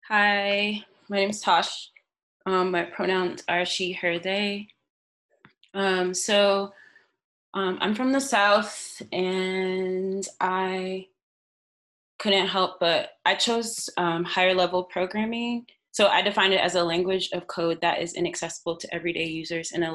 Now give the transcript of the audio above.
Hi, my name is Tosh. My pronouns are she, her, they. Um, so I'm from the South, and I couldn't help but I chose higher level programming. So I define it as a language of code that is inaccessible to everyday users and